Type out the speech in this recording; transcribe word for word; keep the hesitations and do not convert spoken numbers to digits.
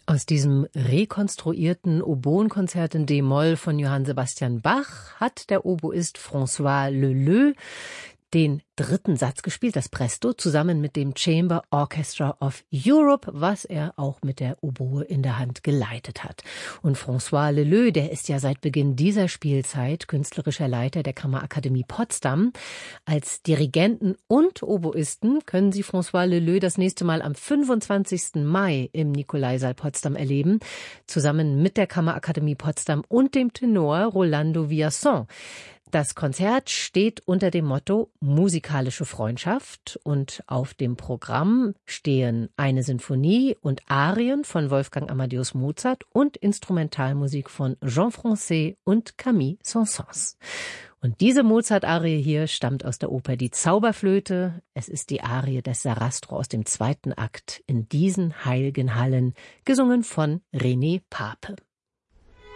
Aus diesem rekonstruierten Oboenkonzert in D-Moll von Johann Sebastian Bach hat der Oboist François Leleux den dritten Satz gespielt, das Presto, zusammen mit dem Chamber Orchestra of Europe, was er auch mit der Oboe in der Hand geleitet hat. Und François Leleux, der ist ja seit Beginn dieser Spielzeit künstlerischer Leiter der Kammerakademie Potsdam. Als Dirigenten und Oboisten können Sie François Leleux das nächste Mal am fünfundzwanzigsten Mai im Nikolaisaal Potsdam erleben, zusammen mit der Kammerakademie Potsdam und dem Tenor Rolando Villazón. Das Konzert steht unter dem Motto Musikalische Freundschaft und auf dem Programm stehen eine Sinfonie und Arien von Wolfgang Amadeus Mozart und Instrumentalmusik von Jean Francais und Camille Saint-Saëns. Und diese Mozart-Arie hier stammt aus der Oper Die Zauberflöte. Es ist die Arie des Sarastro aus dem zweiten Akt in diesen heiligen Hallen, gesungen von René Pape.